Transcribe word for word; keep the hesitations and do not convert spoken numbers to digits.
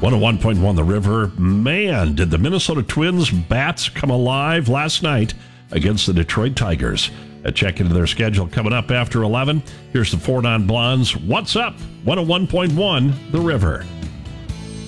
one oh one point one The River. Man, did the Minnesota Twins bats come alive last night against the Detroit Tigers. A check into their schedule coming up after eleven. Here's the Four Non Blondes. What's up? one oh one point one The River.